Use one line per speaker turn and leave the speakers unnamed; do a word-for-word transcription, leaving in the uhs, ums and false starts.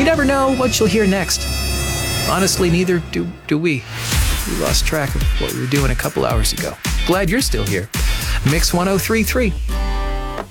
never know what you'll hear next. Honestly, neither do, do we. We lost track of what we were doing a couple hours ago. Glad you're still here. Mix one oh three point three.